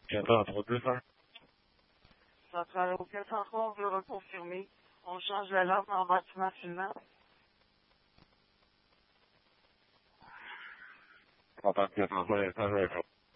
403 200. Centrale au 403, on veut reconfirmer. On change la lampe en bâtiment finement. Contact 403, l'instant, je réponds.